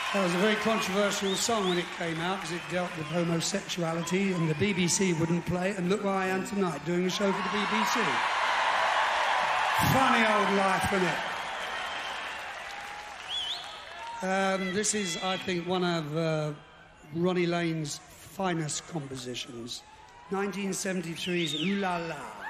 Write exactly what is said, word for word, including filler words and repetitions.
That was a very controversial song when it came out because it dealt with homosexuality and the B B C wouldn't play it, and look where I am tonight, doing a show for the B B C. Funny old life, isn't it? Um, this is, I think, one of uh, Ronnie Lane's finest compositions. nineteen seventy-three's Ooh La La.